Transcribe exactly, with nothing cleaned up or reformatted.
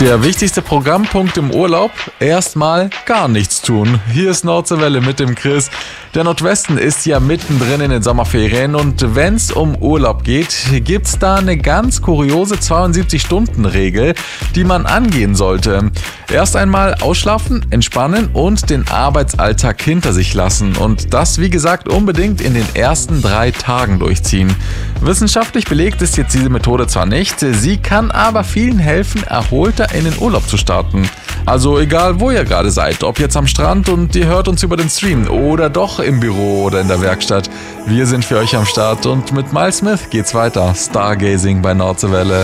Der wichtigste Programmpunkt im Urlaub? Erstmal gar nichts tun. Hier ist Nordseewelle mit dem Chris. Der Nordwesten ist ja mittendrin in den Sommerferien und wenn's um Urlaub geht, gibt's da eine ganz kuriose zweiundsiebzig-Stunden-Regel, die man angehen sollte. Erst einmal ausschlafen, entspannen und den Arbeitsalltag hinter sich lassen und das, wie gesagt, unbedingt in den ersten drei Tagen durchziehen. Wissenschaftlich belegt ist jetzt diese Methode zwar nicht, sie kann aber vielen helfen, erholter in den Urlaub zu starten. Also egal, wo ihr gerade seid, ob jetzt am Strand und ihr hört uns über den Stream oder doch im Büro oder in der Werkstatt, wir sind für euch am Start und mit Miles Smith geht's weiter. Stargazing bei Nordseewelle.